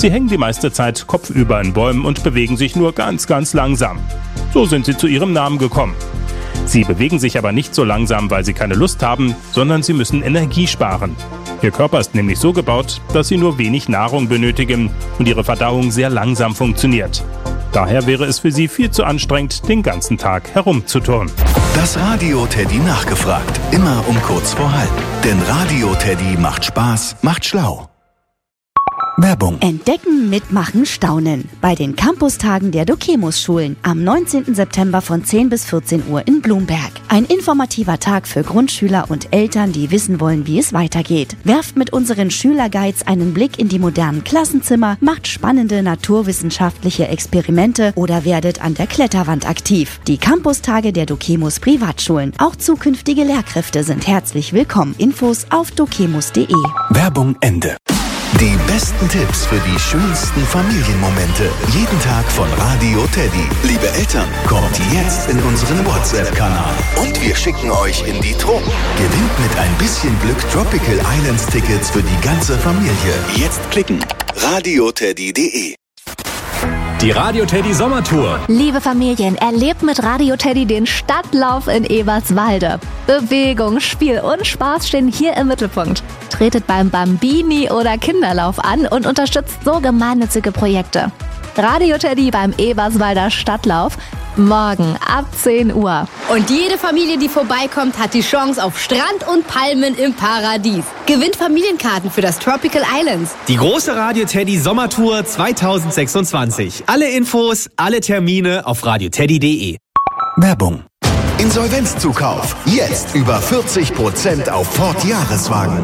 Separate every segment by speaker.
Speaker 1: Sie hängen die meiste Zeit kopfüber in Bäumen und bewegen sich nur ganz, ganz langsam. So sind sie zu ihrem Namen gekommen. Sie bewegen sich aber nicht so langsam, weil sie keine Lust haben, sondern sie müssen Energie sparen. Ihr Körper ist nämlich so gebaut, dass sie nur wenig Nahrung benötigen und ihre Verdauung sehr langsam funktioniert. Daher wäre es für sie viel zu anstrengend, den ganzen Tag herumzuturnen.
Speaker 2: Das Radio Teddy nachgefragt. Immer um kurz vor halb. Denn Radio Teddy macht Spaß, macht schlau. Werbung.
Speaker 3: Entdecken, mitmachen, staunen. Bei den Campustagen der Dokemus-Schulen am 19. September von 10 bis 14 Uhr in Blumberg. Ein informativer Tag für Grundschüler und Eltern, die wissen wollen, wie es weitergeht. Werft mit unseren Schülerguides einen Blick in die modernen Klassenzimmer, macht spannende naturwissenschaftliche Experimente oder werdet an der Kletterwand aktiv. Die Campustage der Dokemus Privatschulen. Auch zukünftige Lehrkräfte sind herzlich willkommen. Infos auf dokemus.de.
Speaker 2: Werbung Ende. Die besten Tipps für die schönsten Familienmomente. Jeden Tag von Radio Teddy. Liebe Eltern, kommt jetzt in unseren WhatsApp-Kanal. Und wir schicken euch in die Trunk. Gewinnt mit ein bisschen Glück Tropical Islands Tickets für die ganze Familie. Jetzt klicken. radioteddy.de.
Speaker 4: Die Radio Teddy Sommertour.
Speaker 5: Liebe Familien, erlebt mit Radio Teddy den Stadtlauf in Eberswalde. Bewegung, Spiel und Spaß stehen hier im Mittelpunkt. Tretet beim Bambini- oder Kinderlauf an und unterstützt so gemeinnützige Projekte. Radio Teddy beim Eberswalder Stadtlauf. Morgen ab 10 Uhr.
Speaker 6: Und jede Familie, die vorbeikommt, hat die Chance auf Strand und Palmen im Paradies. Gewinnt Familienkarten für das Tropical Islands.
Speaker 4: Die große Radio Teddy Sommertour 2026. Alle Infos, alle Termine auf radioteddy.de.
Speaker 2: Werbung. Insolvenzzukauf. Jetzt über 40% auf Ford Jahreswagen.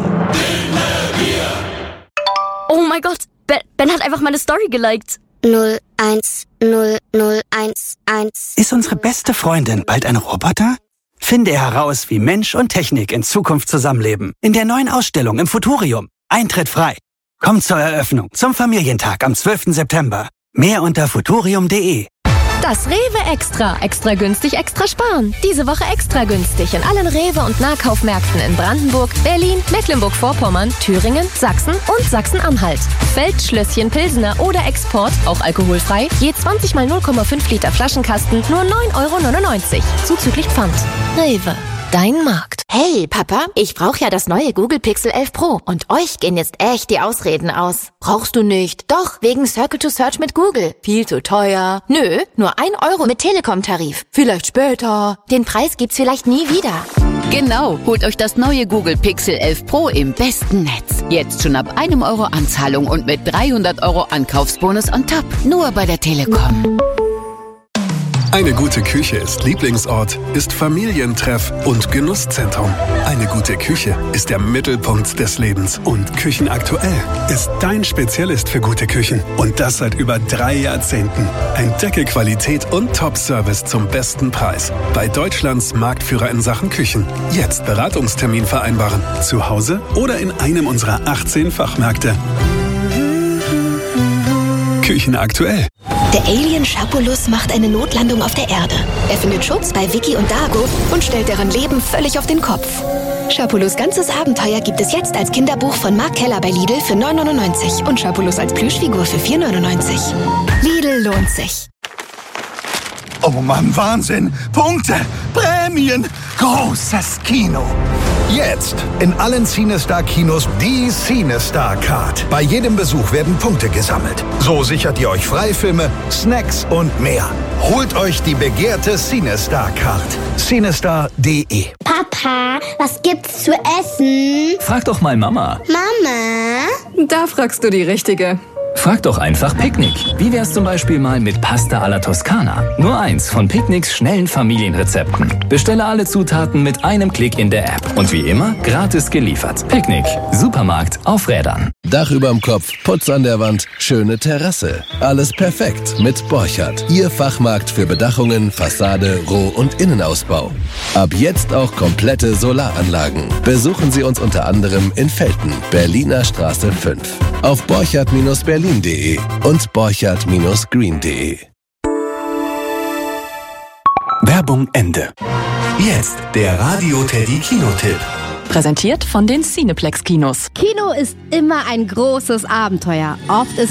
Speaker 7: Oh mein Gott, Ben hat einfach meine Story geliked.
Speaker 8: 0100111. Ist unsere beste Freundin bald ein Roboter? Finde heraus, wie Mensch und Technik in Zukunft zusammenleben. In der neuen Ausstellung im Futurium. Eintritt frei. Kommt zur Eröffnung zum Familientag am 12. September. Mehr unter futurium.de.
Speaker 5: Das Rewe Extra. Extra günstig, extra sparen. Diese Woche extra günstig in allen Rewe- und Nahkaufmärkten in Brandenburg, Berlin, Mecklenburg-Vorpommern, Thüringen, Sachsen und Sachsen-Anhalt. Feldschlösschen Pilsener oder Export, auch alkoholfrei, je 20 mal 0,5 Liter Flaschenkasten, nur 9,99 € zuzüglich Pfand. Rewe. Dein Markt.
Speaker 9: Hey, Papa, ich brauche ja das neue Google Pixel 11 Pro und euch gehen jetzt echt die Ausreden aus. Brauchst du nicht? Doch, wegen Circle to Search mit Google. Viel zu teuer. Nö, nur 1 € mit Telekom-Tarif. Vielleicht später. Den Preis gibt's vielleicht nie wieder.
Speaker 10: Genau, holt euch das neue Google Pixel 11 Pro im besten Netz. Jetzt schon ab 1 € Anzahlung und mit 300 € Ankaufsbonus on top. Nur bei der Telekom.
Speaker 11: Eine gute Küche ist Lieblingsort, ist Familientreff und Genusszentrum. Eine gute Küche ist der Mittelpunkt des Lebens. Und Küchenaktuell ist dein Spezialist für gute Küchen. Und das seit über 3 Jahrzehnten. Ein Deckelqualität und Top-Service zum besten Preis. Bei Deutschlands Marktführer in Sachen Küchen. Jetzt Beratungstermin vereinbaren. Zu Hause oder in einem unserer 18 Fachmärkte. Küchenaktuell.
Speaker 12: Der Alien Schapulus macht eine Notlandung auf der Erde. Er findet Schutz bei Vicky und Dago und stellt deren Leben völlig auf den Kopf. Schapulus' ganzes Abenteuer gibt es jetzt als Kinderbuch von Mark Keller bei Lidl für 9,99 € und Schapulus als Plüschfigur für 4,99 €. Lidl lohnt sich.
Speaker 2: Oh Mann, Wahnsinn! Punkte! Prämien! Großes Kino! Jetzt in allen CineStar-Kinos die CineStar-Card. Bei jedem Besuch werden Punkte gesammelt. So sichert ihr euch Freifilme, Snacks und mehr. Holt euch die begehrte CineStar-Card. CineStar.de.
Speaker 13: Papa, was gibt's zu essen?
Speaker 14: Frag doch mal Mama.
Speaker 13: Mama?
Speaker 15: Da fragst du die Richtige.
Speaker 14: Frag doch einfach Picknick. Wie wär's zum Beispiel mal mit Pasta alla Toskana? Nur eins von Picknicks schnellen Familienrezepten. Bestelle alle Zutaten mit einem Klick in der App. Und wie immer, gratis geliefert. Picknick. Supermarkt auf Rädern.
Speaker 16: Dach überm Kopf, Putz an der Wand, schöne Terrasse. Alles perfekt mit Borchardt. Ihr Fachmarkt für Bedachungen, Fassade, Roh- und Innenausbau. Ab jetzt auch komplette Solaranlagen. Besuchen Sie uns unter anderem in Velten, Berliner Straße 5. Auf borchardt-berlin.de und borchardt-green.de.
Speaker 2: Werbung Ende. Jetzt der Radio Teddy Kinotipp.
Speaker 17: Präsentiert von den Cineplex Kinos.
Speaker 18: Kino ist immer ein großes Abenteuer. Oft ist